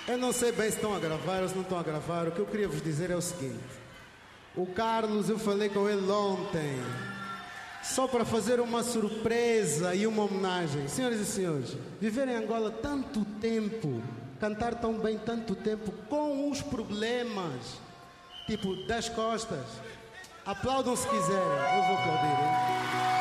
Eu não sei bem se estão a gravar ou se não estão a gravar. O que eu queria vos dizer é o seguinte. O Carlos, eu falei com ele ontem, só para fazer uma surpresa e uma homenagem. Senhoras e senhores, viver em Angola tanto tempo, cantar tão bem tanto tempo, com os problemas, tipo, das costas. Aplaudam se quiserem, eu vou aplaudir, hein?